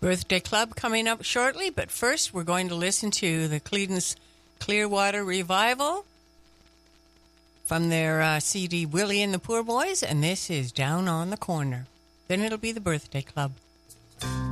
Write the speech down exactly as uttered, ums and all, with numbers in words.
Birthday Club coming up shortly, but first we're going to listen to the Creedence Clearwater Revival from their uh, C D Willie and the Poor Boys, and this is Down on the Corner. Then it'll be the Birthday Club.